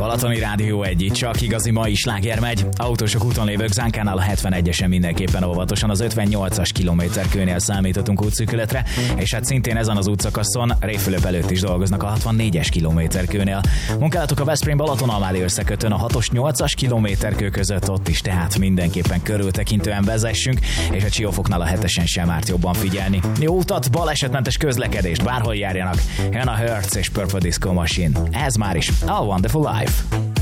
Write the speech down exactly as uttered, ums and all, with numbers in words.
Balatoni Rádió egy, csak igazi mai sláger megy. Autósok úton lévők Zánkánál a hetvenegyesen mindenképpen óvatosan, az ötvennyolcas kilométerkőnél számíthatunk útszűkületre, és hát szintén ezen az útszakaszon Révfülöp előtt is dolgoznak a hatvannégyes kilométerkőnél. Munkálatok a Veszprém-Balaton-Almádi összekötőn a hatos nyolcas kilométerkő között, ott is tehát mindenképpen körültekintően vezessünk, és a Csiófoknál a hetesen sem árt jobban figyelni. Jó utat, balesetmentes közlekedést, bárhol járjanak. Jön a Hertz és Purple Disco Machine. Ez már is A Wonderful Life.